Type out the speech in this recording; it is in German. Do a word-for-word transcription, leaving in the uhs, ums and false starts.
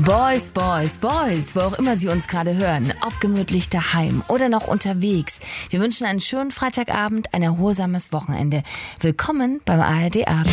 Boys, Boys, Boys, wo auch immer Sie uns gerade hören, ob gemütlich daheim oder noch unterwegs. Wir wünschen einen schönen Freitagabend, ein erholsames Wochenende. Willkommen beim A R D Abend.